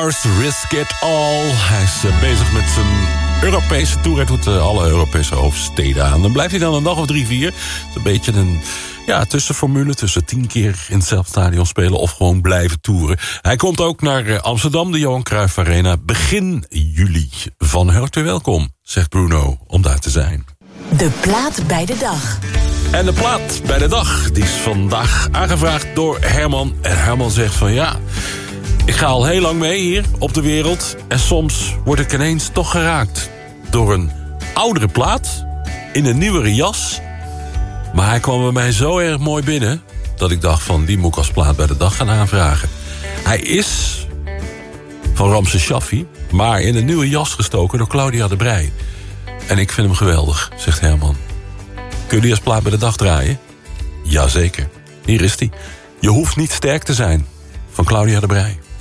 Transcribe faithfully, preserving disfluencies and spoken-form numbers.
Mars, Risk It All. Hij is uh, bezig met zijn Europese tour. Hij doet uh, alle Europese hoofdsteden aan. Dan blijft hij dan een dag of drie, vier. Het is een beetje een ja, tussenformule. Tussen tien keer in hetzelfde stadion spelen of gewoon blijven toeren. Hij komt ook naar uh, Amsterdam, de Johan Cruijff Arena. Begin juli. Van harte welkom, zegt Bruno, om daar te zijn. De plaat bij de dag. En de plaat bij de dag, die is vandaag aangevraagd door Herman. En Herman zegt van ja, ik ga al heel lang mee hier op de wereld. En soms word ik ineens toch geraakt door een oudere plaat in een nieuwere jas. Maar hij kwam bij mij zo erg mooi binnen dat ik dacht van die moet ik als plaat bij de dag gaan aanvragen. Hij is van Ramses Shaffi, maar in een nieuwe jas gestoken door Claudia de Breij. En ik vind hem geweldig, zegt Herman. Kun je die als plaat bij de dag draaien? Jazeker, hier is die. Je hoeft niet sterk te zijn, van Claudia de Breij.